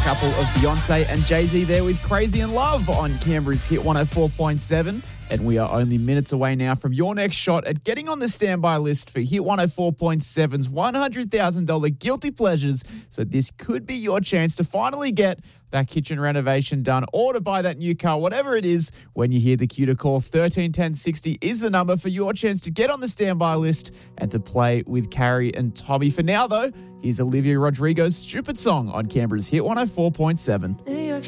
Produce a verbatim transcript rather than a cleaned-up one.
couple of Beyonce and Jay-Z there with Crazy in Love on Canberra's Hit one oh four point seven. And we are only minutes away now from your next shot at getting on the standby list for Hit one oh four point seven's one hundred thousand dollars Guilty Pleasures. So this could be your chance to finally get that kitchen renovation done or to buy that new car, whatever it is. When you hear the cue to call, one three one zero six zero is the number for your chance to get on the standby list and to play with Carrie and Tommy. For now, though, here's Olivia Rodrigo's Stupid Song on Canberra's Hit one oh four point seven. New York